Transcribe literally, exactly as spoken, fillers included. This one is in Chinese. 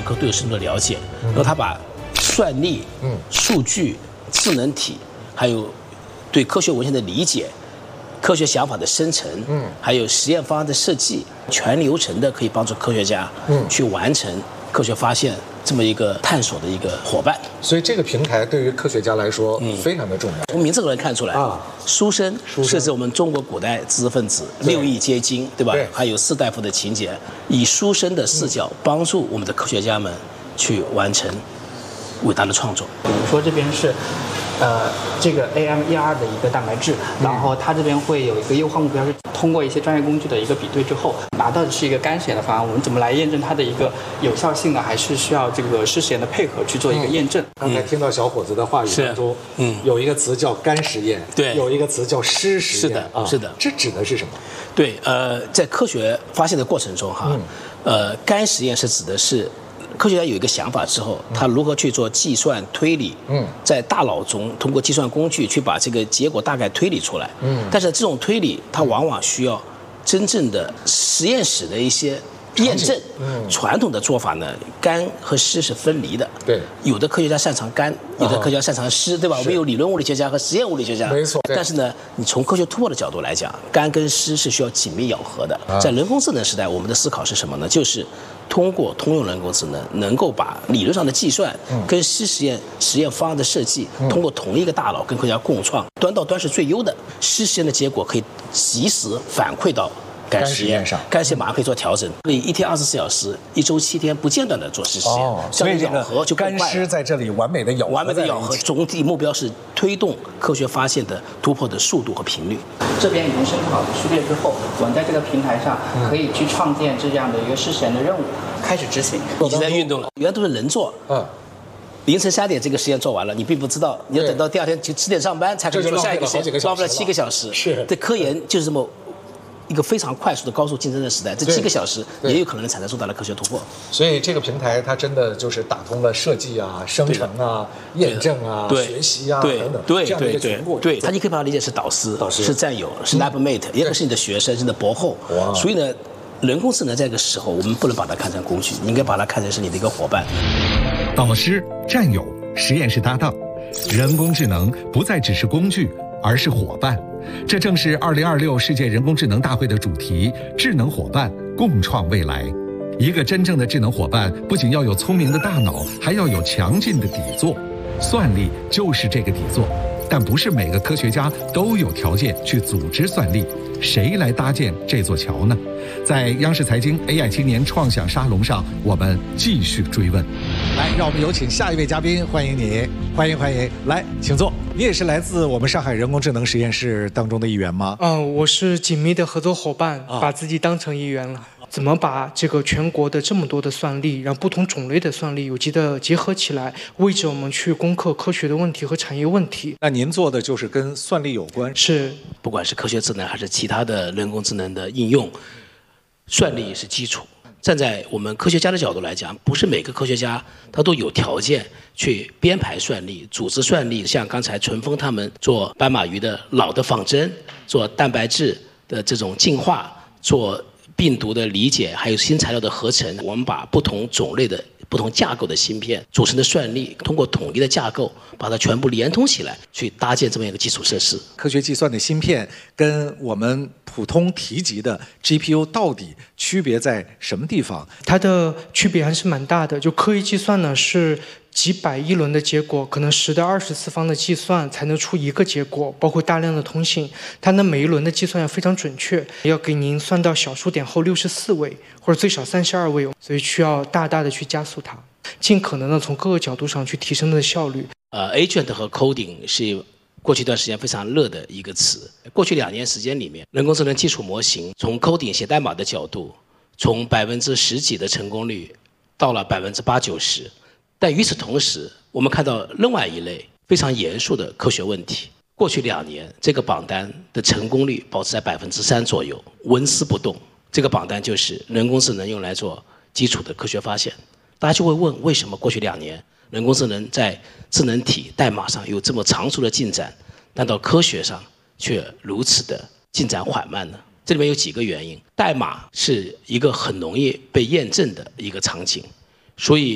科都有深度的了解，然后他把算力、嗯、数据、智能体，还有对科学文献的理解、科学想法的生成，嗯，还有实验方案的设计，全流程的可以帮助科学家，嗯，去完成科学发现这么一个探索的一个伙伴。 所以这个平台对于科学家来说，嗯，非常的重要。 从名字可能看出来啊，书生是指我们中国古代知识分子六艺皆精，对吧？对，还有士大夫的情节，以书生的视角帮助我们的科学家们去完成伟大的创作。 比如说这边是。呃，这个 A M E R 的一个蛋白质，然后它这边会有一个优化目标，是通过一些专业工具的一个比对之后，拿到的是一个干实验的方案。我们怎么来验证它的一个有效性呢？还是需要这个湿实验的配合去做一个验证。 刚才听到小伙子的话语当中，嗯，有一个词叫干实验，对，有一个词叫湿实验， 是的，是的， 这指的是什么？ 对，呃，在科学发现的过程中，哈，呃，干实验是指的是。科学家有一个想法之后，他如何去做计算推理？嗯，在大脑中通过计算工具去把这个结果大概推理出来。嗯，但是这种推理它往往需要真正的实验室的一些验证。嗯，传统的做法呢，干和湿是分离的。对，有的科学家擅长干，有的科学家擅长湿，对吧？我们有理论物理学家和实验物理学家。没错。但是呢，你从科学突破的角度来讲，干跟湿是需要紧密咬合的。在人工智能时代，我们的思考是什么呢？就是通过通用人工智能，能够把理论上的计算跟湿实验实验方案的设计，通过同一个大脑跟科学家共创，端到端是最优的。湿实验的结果可以及时反馈到干实验上，干实验马上可以做调整，可以一天二十四小时，一周七天不间断的做湿实验。哦， 所以这个咬合就干湿在这里完美的咬合， 完美的咬合，总体目标是推动科学发现的突破的速度和频率。 这边已经生成好的序列之后，我们在这个平台上可以去创建这样的一个湿实验的任务，开始执行。 已经在运动了，原来都是人做。嗯。凌晨三点这个实验做完了，你并不知道，你要等到第二天就七点上班才可以做下一个实验，花不了七个小时。是。这科研就是这么一个非常快速的高速竞争的时代，这七个小时也有可能产生重大的科学突破。 所以这个平台它真的就是打通了设计啊、生成啊、验证啊、学习啊等等这样的一个全过程。 对，它你可以把它理解是导师、导师是战友、是 labmate， 也可是你的学生、是你的博后。所以呢，人工智能在这个时候，我们不能把它看成工具，你应该把它看成是你的一个伙伴。 导师、战友、实验室搭档，人工智能不再只是工具，而是伙伴。这正是二零二六世界人工智能大会的主题：智能伙伴，共创未来。一个真正的智能伙伴，不仅要有聪明的大脑，还要有强劲的底座。算力就是这个底座，但不是每个科学家都有条件去组织算力。谁来搭建这座桥呢？在央视财经 A I 青年创想沙龙上，我们继续追问。 来，让我们有请下一位嘉宾，欢迎你，欢迎欢迎，来，请坐。你也是来自我们上海人工智能实验室当中的一员吗？ 嗯、呃，我是紧密的合作伙伴，啊、把自己当成一员了。怎么把这个全国的这么多的算力，让不同种类的算力有机的结合起来，为着我们去攻克科学的问题和产业问题？ 那您做的就是跟算力有关， 是不管是科学智能还是其他的人工智能的应用，算力是基础。站在我们科学家的角度来讲，不是每个科学家他都有条件去编排算力、组织算力。像刚才纯峰他们做斑马鱼的脑的仿真，做蛋白质的这种进化，做病毒的理解，还有新材料的合成，我们把不同种类的、不同架构的芯片组成的算力，通过统一的架构，把它全部连通起来，去搭建这么一个基础设施。 科学计算的芯片跟我们普通提及的 G P U 到底区别在什么地方？ 它的区别还是蛮大的。就科学计算呢，是几百亿轮的结果，可能十的二十次方的计算才能出一个结果，包括大量的通信。它的每一轮的计算要非常准确，要给您算到小数点后六十四位，或者最少三十二位，所以需要大大的去加速它，尽可能的从各个角度上去提升它的效率。 呃 ，agent 和 coding 是过去一段时间非常热的一个词。过去两年时间里面，人工智能基础模型从 coding 写代码的角度，从百分之十几的成功率到了百分之八九十。但与此同时，我们看到另外一类非常严肃的科学问题。过去两年，这个榜单的成功率保持在百分之三左右，纹丝不动。这个榜单就是人工智能用来做基础的科学发现。大家就会问，为什么过去两年人工智能在智能体代码上有这么长足的进展，但到科学上却如此的进展缓慢呢？这里面有几个原因。代码是一个很容易被验证的一个场景，所以